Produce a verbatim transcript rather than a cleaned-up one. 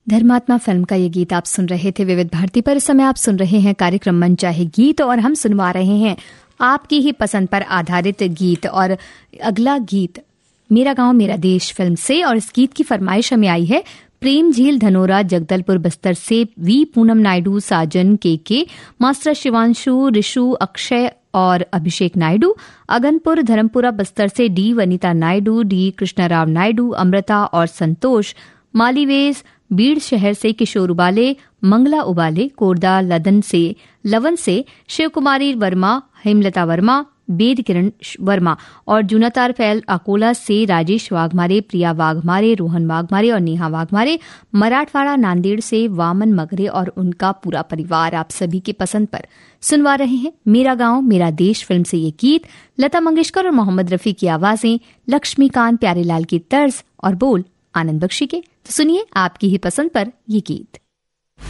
धर्मात्मा फिल्म का ये गीत आप सुन रहे थे विविध भारती पर। इस समय आप सुन रहे हैं कार्यक्रम मन चाहे गीत और हम सुनवा रहे हैं आपकी ही पसंद पर आधारित गीत। और अगला गीत मेरा गांव मेरा देश फिल्म से, और इस गीत की फरमाइश हमें आई है प्रेम झील धनोरा जगदलपुर बस्तर से वी पूनम नायडू, साजन के के, मास्टर शिवांशु, ऋषु, अक्षय और अभिषेक नायडू। अगनपुर धर्मपुरा बस्तर से डी वनिता नायडू, डी कृष्णाराव नायडू, अमृता और संतोष। मालीवेज बीड़ शहर से किशोर उबाले, मंगला उबाले, कोरदा लदन से लवन से शिव कुमारी वर्मा, हेमलता वर्मा, बेद किरण वर्मा और जुनातार फैल अकोला से राजेश वाघमारे, प्रिया वाघमारे, रोहन वाघमारे और नेहा वाघमारे। मराठवाड़ा नांदेड़ से वामन मगरे और उनका पूरा परिवार आप सभी की पसंद पर सुनवा रहे हैं मेरा गांव मेरा देश फिल्म से ये गीत। लता मंगेशकर और मोहम्मद रफी की आवाजें, लक्ष्मीकांत प्यारेलाल की तर्ज और बोल आनंद बख्शी के। तो सुनिए आपकी ही पसंद पर ये गीत।